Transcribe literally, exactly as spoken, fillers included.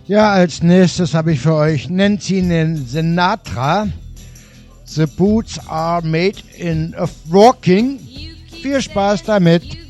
Ja, als nächstes habe ich für euch Nancy Sinatra. The boots are made in of walking. Viel Spaß damit.